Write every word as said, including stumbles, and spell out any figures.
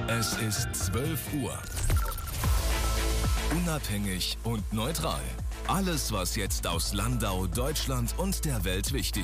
Es ist zwölf Uhr. Unabhängig und neutral. Alles, was jetzt aus Landau, Deutschland und der Welt wichtig